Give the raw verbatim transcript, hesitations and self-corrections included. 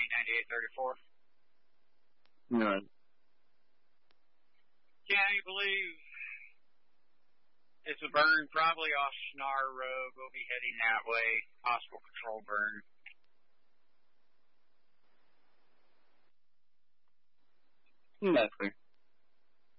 ninety-eight thirty-four. No. Can you believe it's a burn probably off Snar Road? We'll be heading that way. Possible control burn. That's clear.